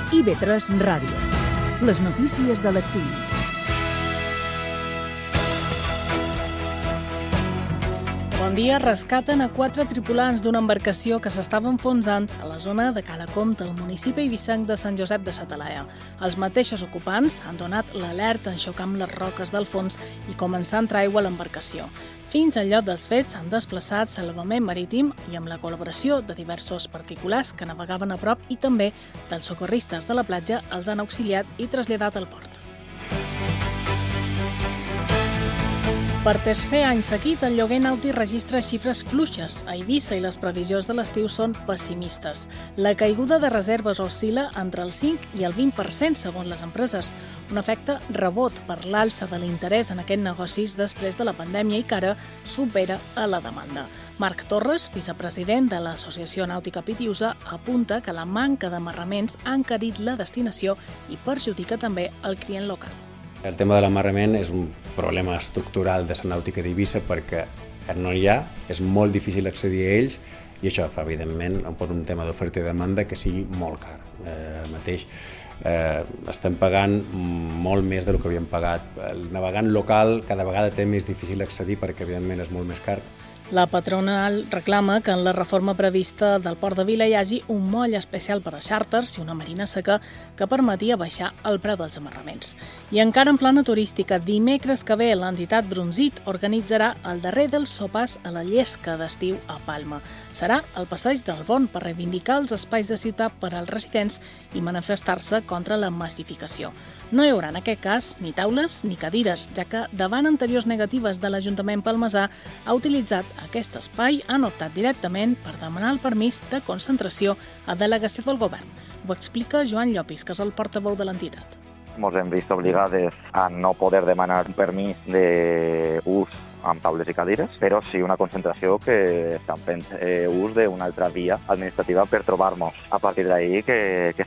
IB3 Ràdio. Les notícies de les 5. Bon dia. Rescaten a 4 tripulants d'una embarcació que s'estava enfonsant a la zona de Cala Comte, al municipi eivissenc de Sant Josep de sa Talaia. Els mateixos ocupants han donat l'alerta en xocar amb les roques del fons i començar a entrar aigua a l'embarcació. Fins al lloc dels fets s'han desplaçat Salvament Marítim i amb la col·laboració de diversos particulars que navegaven a prop i també dels socorristes de la platja els han auxiliat i traslladat al port. Per tercer any seguit, el lloguer nàutic registra xifres fluixes a Eivissa i les previsions de l'estiu són pessimistes. La caiguda de reserves oscil·la entre el 5 i el 20% segons les empreses, un efecte rebot per l'alça de l'interès en aquest negocis després de la pandèmia i que ara supera a la demanda. Marc Torres, vicepresident de l'Associació Nàutica Pitiusa, apunta que la manca d'amarraments ha encarit la destinació i perjudica també el client local. El tema de l'amarrament és un problema estructural de la nàutica d'Eivissa perquè no hi ha, és molt difícil accedir a ells i això fa, evidentment, per un tema d'oferta i demanda que sigui molt car. Mateix estem pagant molt més del que havíem pagat. El navegant local cada vegada té més difícil accedir perquè, evidentment, és molt més car. La patronal reclama que en la reforma prevista del Port de Vila hi hagi un moll especial per a xàrters i una marina seca que permetia baixar el preu dels amarraments. I encara en plana turística, dimecres que ve l'entitat Brunzit organitzarà el darrer dels sopars a la llesca d'estiu a Palma. Serà al passeig del Bon per reivindicar els espais de ciutat per als residents i manifestar-se contra la massificació. No hi haurà en aquest cas ni taules ni cadires, ja que davant anteriors negatives de l'Ajuntament palmesà ha utilitzat aquest espai, han optat directament per demanar el permís de concentració a delegació del govern. Ho explica Joan Llopis, que és el portaveu de l'entitat. Ens hem vist obligades a no poder demanar un permís d'ús amb taules i cadires, però sí una concentració que estan fent ús d'una altra via administrativa per trobar-nos. A partir d'ahir que